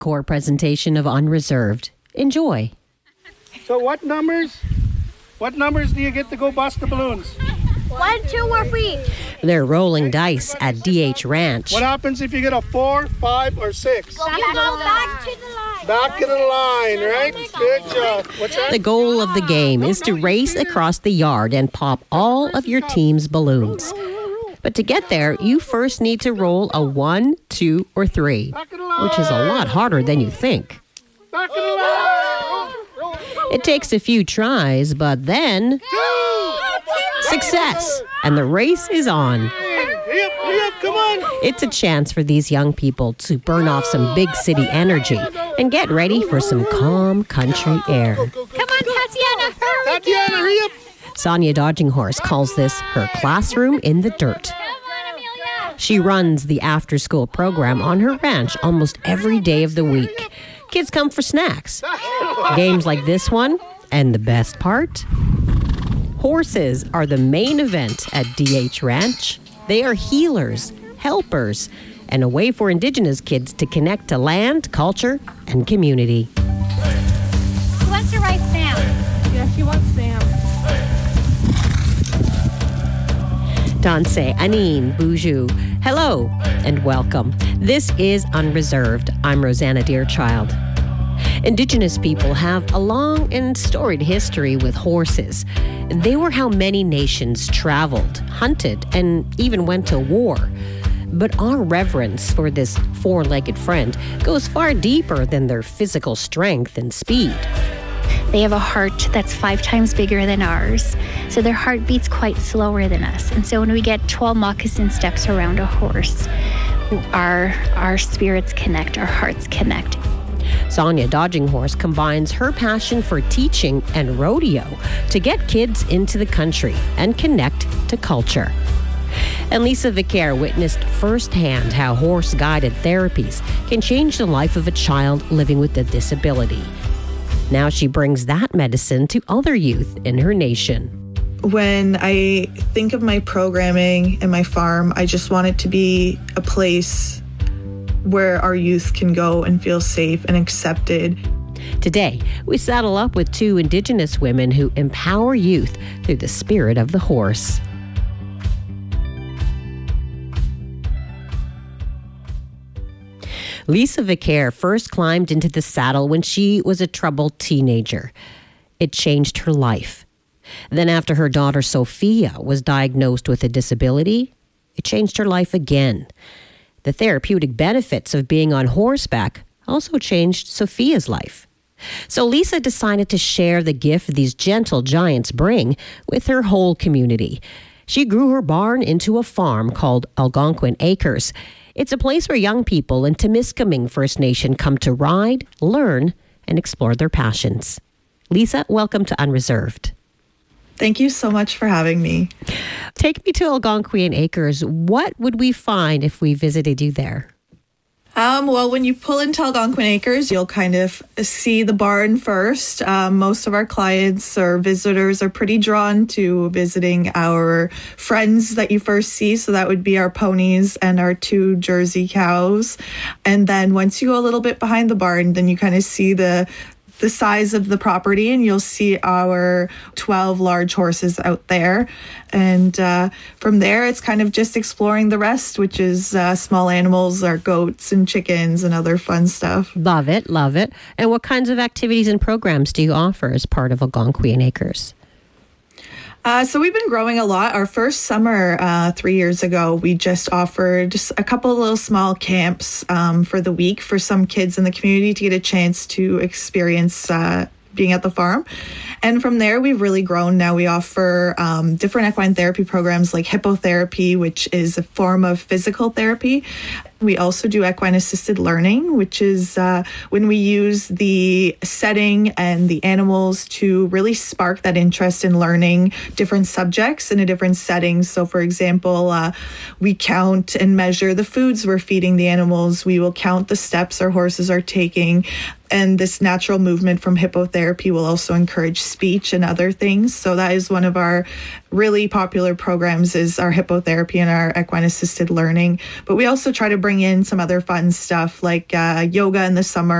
core presentation of Unreserved. Enjoy. So what numbers do you get to go bust the balloons? 1, 2, or 3. They're rolling dice at DH Ranch. What happens if you get a 4, 5, or 6? You go back to the line. Back to the line, right? Good job. What's that? The goal of the game is to race across the yard and pop all of your team's balloons. But to get there, you first need to roll a 1, 2, or 3, which is a lot harder than you think. Back to the line. It takes a few tries, but then success, and the race is on. Yep, come on. It's a chance for these young people to burn off some big city energy and get ready for some calm country air. Come on, Tatiana, hurry. Tatiana, hurry up. Sonia Dodging Horse calls this her classroom in the dirt. She runs the after-school program on her ranch almost every day of the week. Kids come for snacks, games like this one, and the best part? Horses are the main event at DH Ranch. They are healers, helpers, and a way for Indigenous kids to connect to land, culture, and community. Who wants to ride Sam? Yeah, she wants Sam. Danse, Anine, Boujou. Hello and welcome. This is Unreserved. I'm Rosanna Deerchild. Indigenous people have a long and storied history with horses. They were how many nations traveled, hunted, and even went to war. But our reverence for this four-legged friend goes far deeper than their physical strength and speed. They have a heart that's 5 times bigger than ours, so their heart beats quite slower than us. And so when we get 12 moccasin steps around a horse, our spirits connect, our hearts connect. Sonia Dodging Horse combines her passion for teaching and rodeo to get kids into the country and connect to culture. And Lisa Vicaire witnessed firsthand how horse-guided therapies can change the life of a child living with a disability. Now she brings that medicine to other youth in her nation. When I think of my programming and my farm, I just want it to be a place where our youth can go and feel safe and accepted. Today, we saddle up with 2 Indigenous women who empower youth through the spirit of the horse. Lisa Vicaire first climbed into the saddle when she was a troubled teenager. It changed her life. Then after her daughter Sophia was diagnosed with a disability, it changed her life again. The therapeutic benefits of being on horseback also changed Sophia's life. So Lisa decided to share the gift these gentle giants bring with her whole community. She grew her barn into a farm called Algonquin Acres. It's a place where young people in Temiskaming First Nation come to ride, learn, and explore their passions. Lisa, welcome to Unreserved. Thank you so much for having me. Take me to Algonquin Acres. What would we find if we visited you there? Well, when you pull into Algonquin Acres, you'll kind of see the barn first. Most of our clients or visitors are pretty drawn to visiting our friends that you first see. So that would be our ponies and our 2 Jersey cows. And then once you go a little bit behind the barn, then you kind of see the size of the property, and you'll see our 12 large horses out there. And from there, it's kind of just exploring the rest, which is small animals, our goats and chickens and other fun stuff. Love it, love it. And what kinds of activities and programs do you offer as part of Algonquin Acres? So we've been growing a lot. Our first summer 3 years ago, we just offered just a couple of little small camps for the week for some kids in the community to get a chance to experience being at the farm. And from there, we've really grown. Now we offer different equine therapy programs like hippotherapy, which is a form of physical therapy. We also do equine assisted learning, which is when we use the setting and the animals to really spark that interest in learning different subjects in a different setting. So for example, we count and measure the foods we're feeding the animals. We will count the steps our horses are taking. And this natural movement from hippotherapy will also encourage speech and other things. So that is one of our really popular programs, is our hippotherapy and our equine assisted learning. But we also try to bring in some other fun stuff like yoga in the summer.